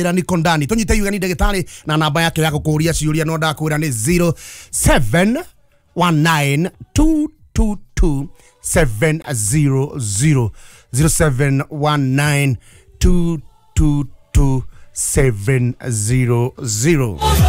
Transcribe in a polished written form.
niko ndani tunyite yugani ndagitari na namba yake ya kukuria ciuria no ndakwira ni 0719222700 0719222700